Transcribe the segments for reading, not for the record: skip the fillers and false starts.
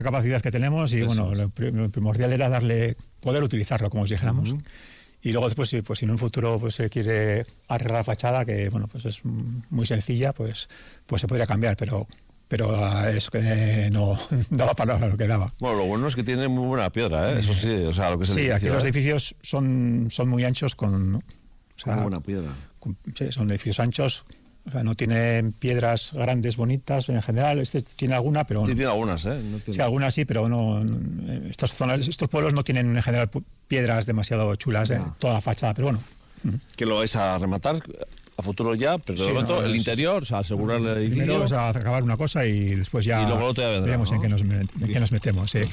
capacidad que tenemos y Eso bueno, es. lo primordial era poder utilizarlo, como si dijéramos. Y luego después, si en un futuro pues se quiere arreglar la fachada, que bueno, pues es muy sencilla, pues se podría cambiar, pero es que no daba para lo que daba. Bueno, lo bueno es que tiene muy buena piedra, ¿eh? Eso sí, o sea, lo que es el Sí, edificio. aquí los edificios son muy anchos o sea, muy buena piedra. Sí, son edificios anchos, o sea, no tienen piedras grandes, bonitas en general. Este tiene alguna, pero Sí, no. tiene algunas, ¿eh? No tiene... Sí, algunas sí, pero no. Estos pueblos no tienen en general piedras demasiado chulas en toda la fachada, pero bueno. Que lo vais a rematar a futuro ya, pero de Sí, momento no, el interior, o sea, asegurar el edificio. Primero vamos a acabar una cosa y después ya Y luego lo otro ya vendrá, veremos ¿no? en qué nos metemos. Sí.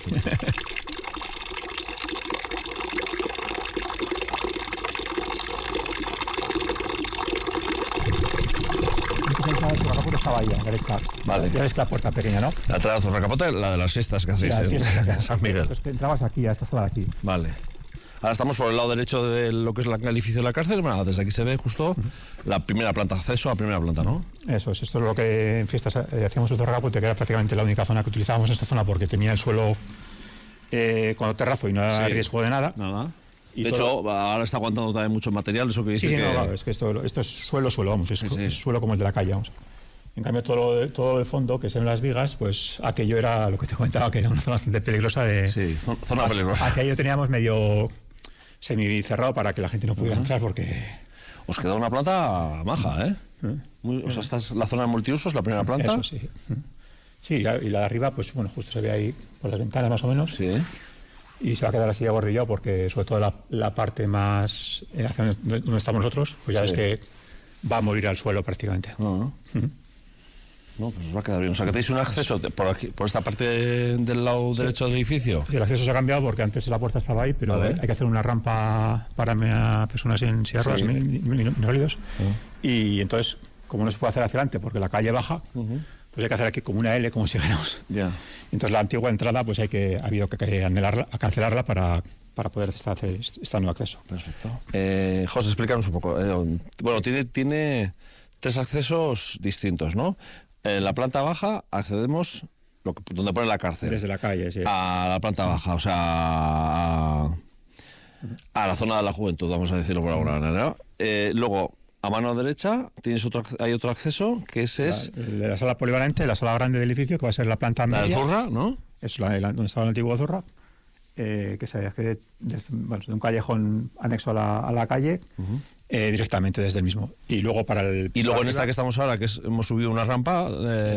Estaba ahí, a la derecha. Vale. Ya ves que la puerta pequeña, ¿no? La entrada de Zorracapote, la de las fiestas que hacéis en San Miguel. Entonces entrabas aquí, a esta zona de aquí. Vale. Ahora estamos por el lado derecho de lo que es el edificio de la cárcel. Bueno, desde aquí se ve justo la primera planta, acceso a la primera planta, ¿no? Eso es, esto es lo que en fiestas hacíamos en Zorracapote, que era prácticamente la única zona que utilizábamos en esta zona porque tenía el suelo con terrazo y no había riesgo de nada. Nada. Y de hecho, ahora está aguantando también mucho material, eso que dice Sí, que... no, claro, es que esto es suelo, vamos, es sí. suelo como el de la calle, vamos. En cambio, todo el fondo, que se ven las vigas, pues aquello era lo que te comentaba, que era una zona bastante peligrosa de... Sí, zona peligrosa. Hacia ello teníamos medio semicerrado para que la gente no pudiera entrar porque... Os queda una planta maja, ¿eh? O sea, esta es la zona de multiusos, la primera planta. Eso sí. Sí, y la de arriba, pues bueno, justo se ve ahí por las ventanas más o menos. Sí. Y se va a quedar así agordillado porque sobre todo la parte más hacia donde estamos nosotros, pues ya ves que va a morir al suelo prácticamente. No, pues os va a quedar bien. O sea, que tenéis un acceso por aquí, por esta parte del lado derecho del edificio. Sí, el acceso se ha cambiado porque antes la puerta estaba ahí, pero Vale. hay que hacer una rampa para personas en silla de ruedas, minusválidos. Y entonces, como no se puede hacer hacia adelante porque la calle baja, pues hay que hacer aquí como una L, como si dijéramos. Ya. Entonces la antigua entrada, pues ha habido que cancelarla para poder hacer este nuevo acceso. Perfecto. José, explícanos un poco. Bueno, tiene tres accesos distintos, ¿no? En la planta baja accedemos donde pone la cárcel. Desde la calle, sí. A la planta baja, o sea, a la zona de la juventud, vamos a decirlo por alguna manera, ¿no? Luego, a mano derecha hay otro acceso, que es El de la sala polivalente, la sala grande del edificio, que va a ser la planta la media. del Zorra, ¿no? Es donde estaba el antiguo Zorra, que se accede de un callejón anexo a la calle, directamente desde el mismo. Y luego Y luego en esta que estamos ahora, que hemos subido una rampa...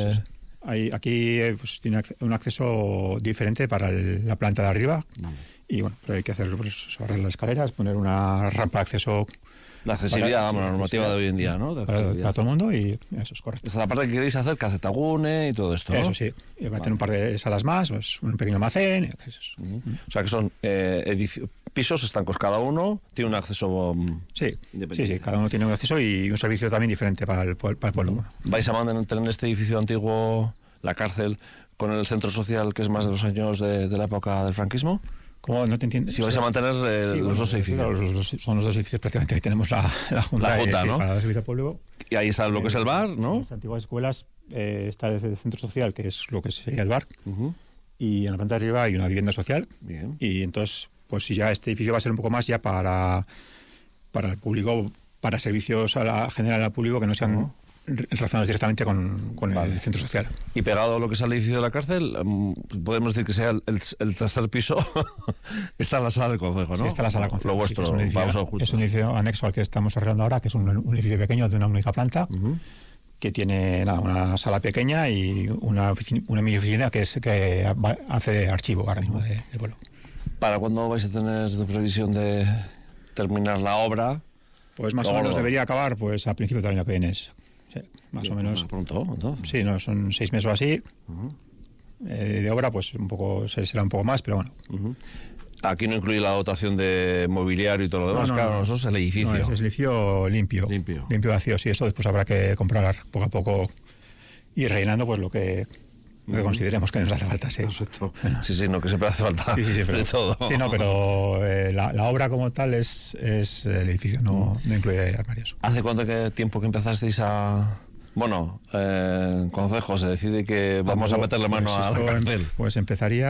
Aquí pues, tiene un acceso diferente para la planta de arriba. Y bueno, pero hay que hacer arreglar las escaleras, poner una rampa de acceso... La accesibilidad, vamos, la normativa de hoy en día, ¿no? Para todo el mundo y eso es correcto. Esta es la parte que queréis hacer, Cacetagune y todo esto, ¿no? Eso sí, y va a tener un par de salas más, pues, un pequeño almacén. O sea que son pisos estancos cada uno, tiene un acceso Sí, cada uno tiene un acceso y un servicio también diferente para el pueblo. ¿Vais a mantener este edificio antiguo, la cárcel, con el centro social que es más de los años de la época del franquismo? ¿Cómo? No te entiendes. Si vais a mantener los dos edificios. Son los dos edificios prácticamente que tenemos la Junta, ¿no? Para el servicio público. Y ahí está lo que es el bar, ¿no? En las antiguas escuelas está el centro social, que es lo que sería el bar, y en la planta de arriba hay una vivienda social. Bien. Y entonces, pues si ya este edificio va a ser un poco más ya para el público, para servicios general al público que no sean relacionados directamente con el centro social. Y pegado a lo que es el edificio de la cárcel, podemos decir que sea el tercer piso, está en la sala del concejo, ¿no? Sí, está en la sala del concejo. Lo vuestro, sí, es un edificio anexo al que estamos arreglando ahora, que es un edificio pequeño de una única planta, que tiene una sala pequeña y una mini oficina que hace de archivo ahora mismo del vuelo. ¿Para cuándo vais a tener previsión de terminar la obra? Pues más o menos debería acabar pues a principios del año que viene. Sí, más o menos. Pronto, entonces. Sí, no, son 6 meses o así. De obra, pues será un poco más, pero bueno. Aquí no incluye la dotación de mobiliario y todo lo demás, claro, eso es el edificio. No, es el edificio limpio vacío, sí, eso después habrá que comprar poco a poco y rellenando pues lo que consideremos que nos hace falta, sí. Perfecto. Sí, no, que siempre hace falta de todo. Sí, no, pero la obra como tal es el edificio, no incluye armarios. ¿Hace cuánto tiempo que empezasteis a Bueno, consejo, se decide que vamos a meterle mano pues a la esto, cárcel. pues empezaría